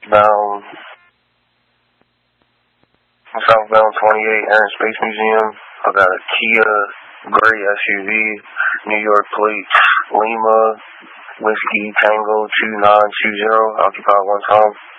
southbound, 28, Air and Space Museum. I got a Kia gray SUV, New York plates, Lima, Whiskey Tango 2920, occupied one time.